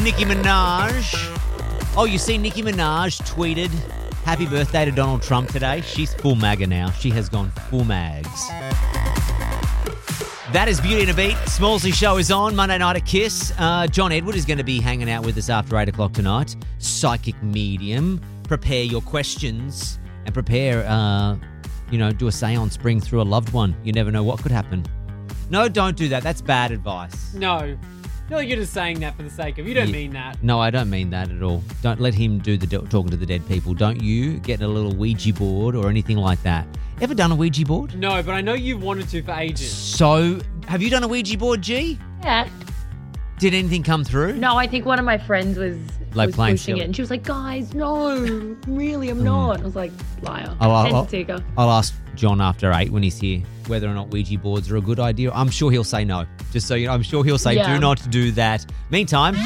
Nicki Minaj. Oh, you see Nicki Minaj tweeted happy birthday to Donald Trump today. She's full MAGA now. She has gone full mags. That is Beauty and a Beat. Smallsy show is on Monday night at Kiss. John Edward is going to be hanging out with us after 8 o'clock tonight. Psychic medium. Prepare your questions and prepare, do a seance, bring through a loved one. You never know what could happen. No, don't do that. That's bad advice. No. No, you're just saying that for the sake of. You don't mean that. No, I don't mean that at all. Don't let him do the talking to the dead people. Don't you get a little Ouija board or anything like that. Ever done a Ouija board? No, but I know you've wanted to for ages. So, have you done a Ouija board, G? Yeah. Did anything come through? No, I think one of my friends was pushing it, and she was like, "Guys, no, really, I'm not." I was like, "Liar." I'll ask John after 8 when he's here whether or not Ouija boards are a good idea. I'm sure he'll say no. Just so you know, I'm sure he'll say do not do that. Meantime,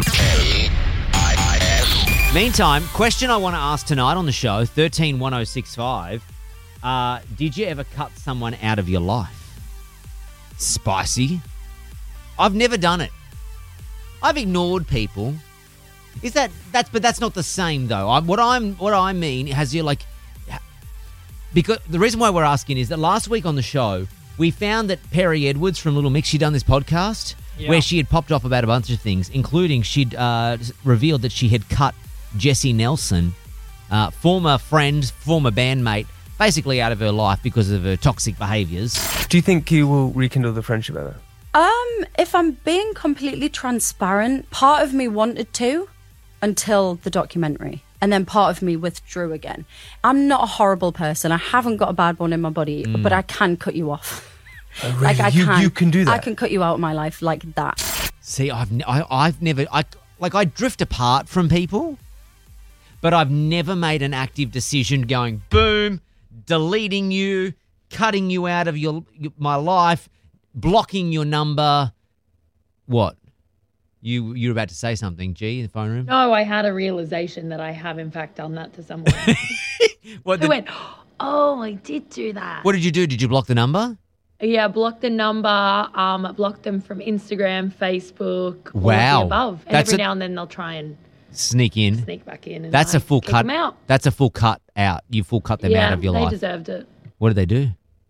question I want to ask tonight on the show, 131065. Did you ever cut someone out of your life? Spicy. I've never done it. I've ignored people. But that's not the same though. What I mean has you like, because the reason why we're asking is that last week on the show we found that Perry Edwards from Little Mix, she'd done this podcast where she had popped off about a bunch of things, including she'd revealed that she had cut Jessie Nelson, former friend, former bandmate, basically out of her life because of her toxic behaviours. Do you think you will rekindle the friendship ever? If I'm being completely transparent, part of me wanted to until the documentary. And then part of me withdrew again. I'm not a horrible person. I haven't got a bad bone in my body, but I can cut you off. Oh, really? You can do that? I can cut you out of my life like that. See, I've never I drift apart from people, but I've never made an active decision going, boom, deleting you, cutting you out of my life, blocking your number. What? You're about to say something, G, in the phone room? No, I had a realization that I have in fact done that to someone. Who went, oh, I did do that. What did you do? Did you block the number? Yeah, blocked the number, blocked them from Instagram, Facebook, wow. all of the above. And every now and then they'll try and sneak back in. And that's a full cut. Them out. That's a full cut out. You full cut them out of your life. Yeah, they deserved it. What did they do?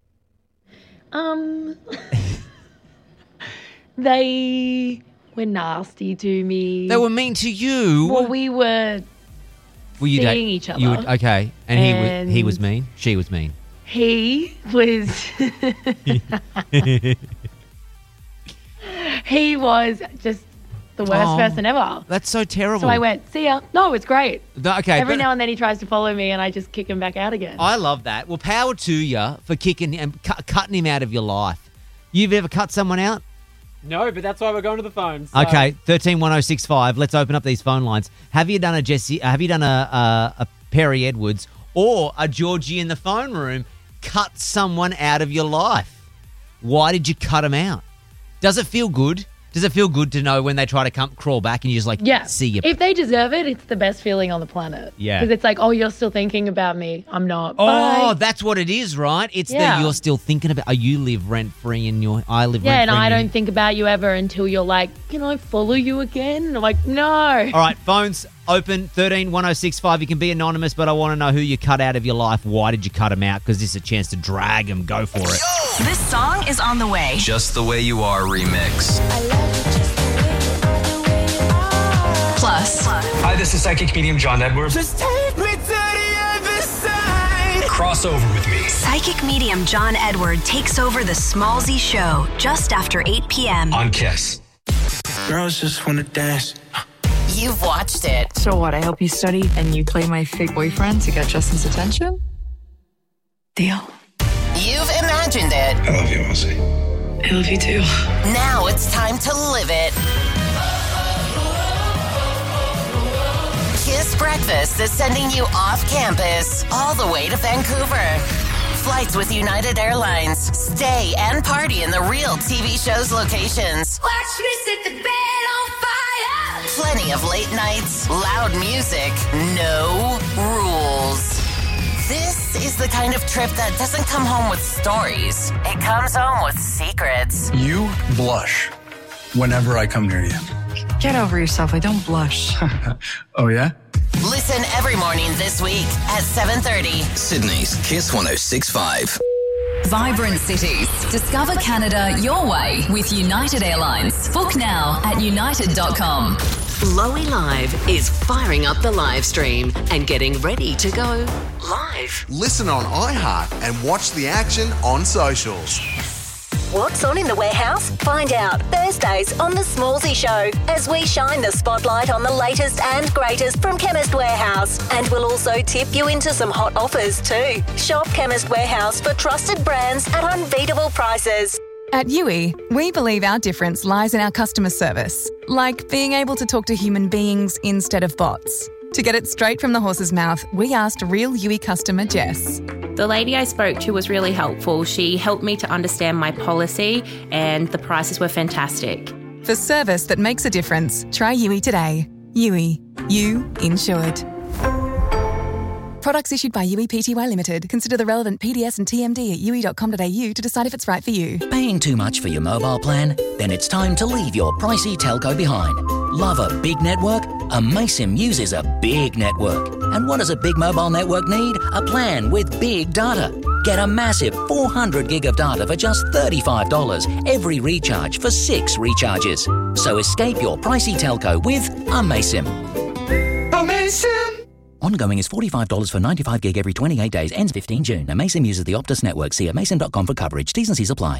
They were nasty to me. They were mean to you. Well, we were seeing each other. Okay. And he was mean? She was mean? He was... he was just the worst person ever. That's so terrible. So I went, see ya. No, it's great. Okay. Every now and then he tries to follow me and I just kick him back out again. I love that. Well, power to you for kicking and cutting him out of your life. You've ever cut someone out? No, but that's why we're going to the phones. So. Okay, 131065. Let's open up these phone lines. Have you done a Perry Edwards or a Georgie in the phone room cut someone out of your life? Why did you cut them out? Does it feel good? Does it feel good to know when they try to crawl back and you're just like, see you? If they deserve it, it's the best feeling on the planet. Yeah. Because it's like, oh, you're still thinking about me. I'm not. Oh, Bye. that's what it is, right? It's that you're still thinking about, you live rent-free in your, I live rent-free. Yeah, and I don't think about you ever until you're like, can I follow you again? And I'm like, no. All right, phones open, 131065. You can be anonymous, but I want to know who you cut out of your life. Why did you cut them out? Because this is a chance to drag them. Go for it. This song is on the way. Just the Way You Are remix. Plus. Hi, this is psychic medium John Edward. Just take me to the other side. Crossover with me. Psychic medium John Edward takes over the Smallsy Show just after 8 p.m. on Kiss. Girls just want to dance. You've watched it. So what? I help you study and you play my fake boyfriend to get Justin's attention? Deal. You've imagined it. I love you, Ozzy. I love you too. Now it's time to live it. Kiss Breakfast is sending you off campus all the way to Vancouver. Flights with United Airlines. Stay and party in the real TV show's locations. Watch me set the bed on fire. Plenty of late nights, loud music, no rules. This is the kind of trip that doesn't come home with stories. It comes home with secrets. You blush whenever I come near you. Get over yourself. I don't blush. Oh, yeah? Listen every morning this week at 7:30. Sydney's Kiss 106.5. Vibrant cities. Discover Canada your way with United Airlines. Book now at united.com. Lowy Live is firing up the live stream and getting ready to go live. Listen on iHeart and watch the action on socials. What's on in the warehouse? Find out Thursdays on The Smallsy Show as we shine the spotlight on the latest and greatest from Chemist Warehouse. And we'll also tip you into some hot offers too. Shop Chemist Warehouse for trusted brands at unbeatable prices. At Yui, we believe our difference lies in our customer service, like being able to talk to human beings instead of bots. To get it straight from the horse's mouth, we asked real Yui customer Jess. The lady I spoke to was really helpful. She helped me to understand my policy and the prices were fantastic. For service that makes a difference, try Yui today. Yui. You insured. Products issued by Yui Pty Limited. Consider the relevant PDS and TMD at yui.com.au to decide if it's right for you. Paying too much for your mobile plan? Then it's time to leave your pricey telco behind. Love a big network? Amaysim uses a big network. And what does a big mobile network need? A plan with big data. Get a massive 400 gig of data for just $35 every recharge for 6 recharges. So escape your pricey telco with Amaysim. Amaysim! Ongoing is $45 for 95 gig every 28 days. Ends 15 June. Amaysim uses the Optus network. See amaysim.com for coverage. T's and C's apply.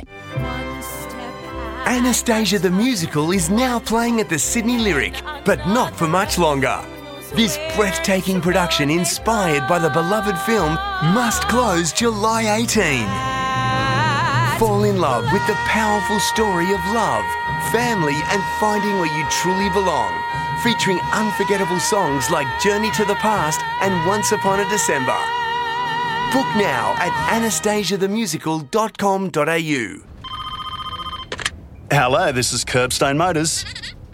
Anastasia the Musical is now playing at the Sydney Lyric, but not for much longer. This breathtaking production, inspired by the beloved film, must close July 18. Fall in love with the powerful story of love, family, and finding where you truly belong. Featuring unforgettable songs like Journey to the Past and Once Upon a December. Book now at anastasiathemusical.com.au. Hello, this is Curbstone Motors.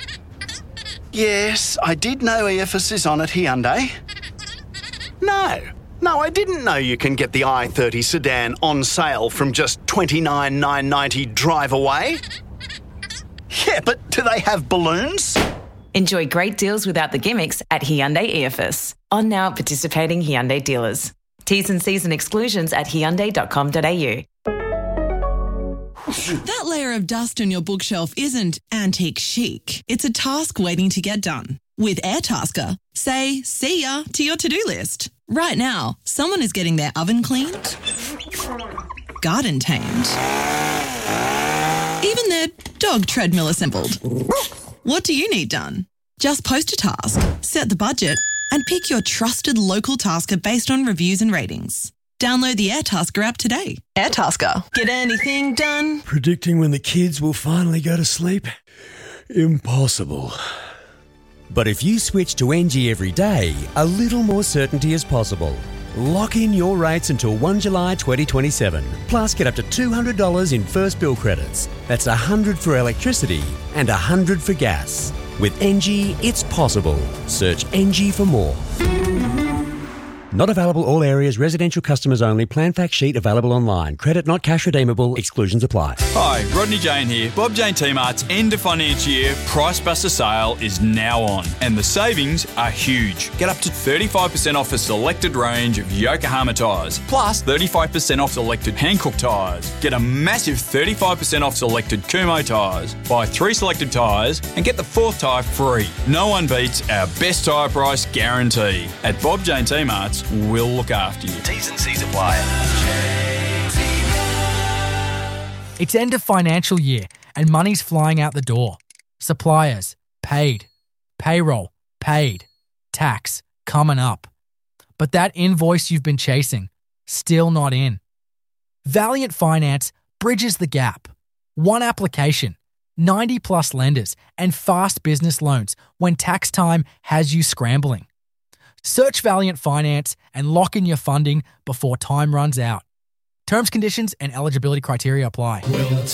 Yes, I did know EFS is on at Hyundai. No, I didn't know you can get the i30 sedan on sale from just $29,990 drive away. Yeah, but do they have balloons? Enjoy great deals without the gimmicks at Hyundai EFS. On now at participating Hyundai dealers. T's and C's and exclusions at hyundai.com.au. That layer of dust on your bookshelf isn't antique chic. It's a task waiting to get done. With Airtasker, say see ya to your to-do list. Right now, someone is getting their oven cleaned, garden tamed, even their dog treadmill assembled. What do you need done? Just post a task, set the budget, and pick your trusted local tasker based on reviews and ratings. Download the Airtasker app today. Airtasker. Get anything done? Predicting when the kids will finally go to sleep? Impossible. But if you switch to NG every day, a little more certainty is possible. Lock in your rates until 1 July 2027. Plus, get up to $200 in first bill credits. That's $100 for electricity and $100 for gas. With NG, it's possible. Search NG for more. Not available all areas, residential customers only. Plan fact sheet available online. Credit not cash redeemable. Exclusions apply. Hi, Rodney Jane here. Bob Jane T-Mart's end of financial year Price Buster sale is now on, and the savings are huge. Get up to 35% off a selected range of Yokohama tyres, plus 35% off selected Hankook tyres. Get a massive 35% off selected Kumho tyres. Buy 3 selected tyres and get the 4th tyre free. No one beats our best tyre price guarantee. At Bob Jane T-Mart's, we'll look after you. T's and C's apply. It's end of financial year and money's flying out the door. Suppliers, paid. Payroll, paid. Tax, coming up. But that invoice you've been chasing, still not in. Valiant Finance bridges the gap. One application, 90 plus lenders, and fast business loans when tax time has you scrambling. Search Valiant Finance and lock in your funding before time runs out. Terms, conditions, and eligibility criteria apply.